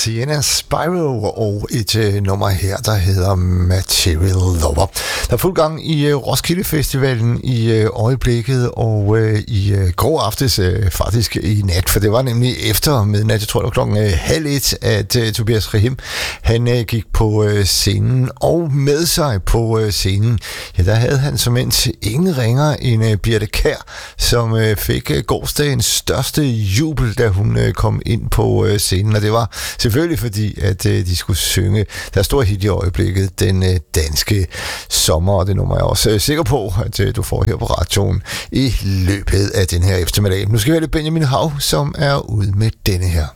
Sienna Spyro og et nummer her, der hedder Material Lover. Der er fuld gang i Roskilde Festivalen i øjeblikket, og i går aftes faktisk i nat, for det var nemlig efter midnat, jeg tror det var klokken 12:30, at Tobias Rahim, han gik på scenen, og med sig på scenen, ja, der havde han som ingen ringer end Birthe Kjær, som fik gårsdagens største jubel, da hun kom ind på scenen, og det var selvfølgelig fordi, at de skulle synge der store hit i øjeblikket, Den danske sommer, og det nummer er jeg også sikker på, at du får her på radioen i løbet af den her eftermiddag. Nu skal vi have Benjamin Hav, som er ude med denne her.